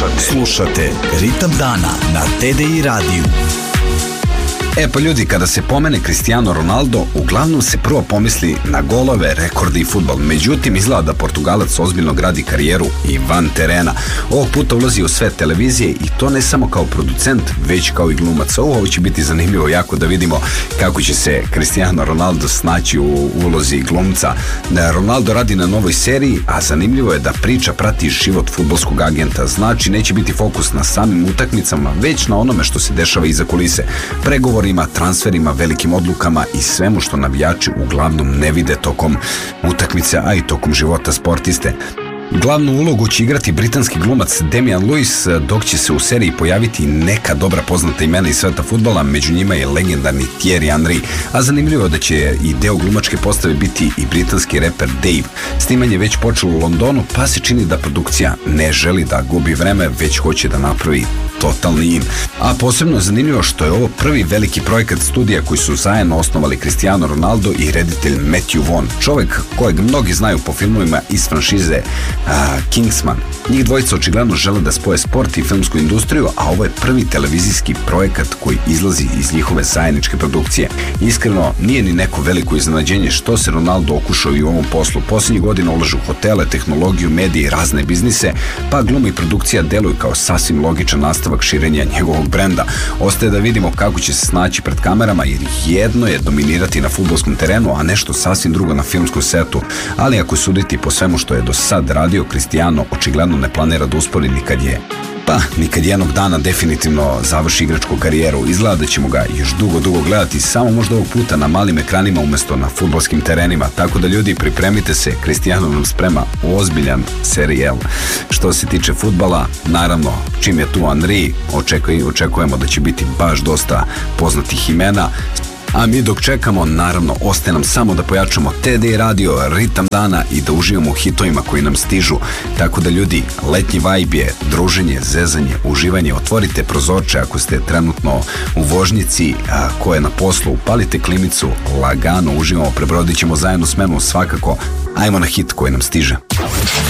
Slušate Ritam dana na TDI radiju. Pa ljudi, kada se pomene Cristiano Ronaldo, uglavnom se prvo pomisli na golove, rekorde i fudbal. Međutim, izgleda da Portugalac ozbiljno gradi karijeru i van terena. Ovog puta ulazi u svet televizije i to ne samo kao producent, već kao i glumac. Ovo će biti zanimljivo jako da vidimo kako će se Cristiano Ronaldo snaći u ulozi glumca. Ronaldo radi na novoj seriji, a zanimljivo je da priča prati život fudbalskog agenta. Znači, neće biti fokus na samim utakmicama, već na onome što se dešava iza kulise. Pregovorima, transferima, velikim odlukama i svemu što navijači uglavnom ne vide tokom utakmice, a i tokom života sportiste. Glavnu ulogu će igrati britanski glumac Damian Lewis, dok će se u seriji pojaviti neka dobra poznata imena iz sveta fudbala, među njima je legendarni Thierry Henry, a zanimljivo je da će i deo glumačke postave biti i britanski reper Dave. Snimanje je već počelo u Londonu, pa se čini da produkcija ne želi da gubi vreme, već hoće da napravi totalni in. A posebno je zanimljivo što je ovo prvi veliki projekat studija koji su zajedno osnovali Cristiano Ronaldo i reditelj Matthew Vaughn, čovjek kojeg mnogi znaju po filmovima iz franšize Kingsman. Njih dvojica očigledno žele da spoje sport i filmsku industriju, a ovo je prvi televizijski projekat koji izlazi iz njihove zajedničke produkcije. Iskreno, nije ni neko veliko iznenađenje što se Ronaldo okušao i u ovom poslu. Posljednjih godina ulažu u hotele, tehnologiju, medije i razne biznise, pa gluma i produkcija deluju kao sasvim logičan nastavak širenja njegovog brenda. Ostaje da vidimo kako će se snaći pred kamerama, jer jedno je dominirati na fudbalskom terenu, a nešto sasvim drugo na filmskom setu. Ali ako suditi po svemu što je do sad radio, Cristiano očigledno ne planira da uspori nikad jednog dana definitivno završi igračku karijeru. Izgleda da ćemo ga još dugo gledati, samo možda ovog puta na malim ekranima umjesto na fudbalskim terenima. Tako da ljudi, pripremite se, Cristiano nam sprema ozbiljan serijel. Što se tiče fudbala, naravno, čim je tu Henry, očekujemo da će biti baš dosta poznatih imena. A mi dok čekamo, naravno, ostaje nam samo da pojačamo TDI radio, ritam dana i da uživamo u hitovima koji nam stižu. Tako da ljudi, letnji vibe je druženje, zezanje, uživanje. Otvorite prozorče ako ste trenutno u vožnjici, ko je na poslu, upalite klimicu, lagano uživamo, prebrodit ćemo zajedno s menom svakako. Ajmo na hit koji nam stiže.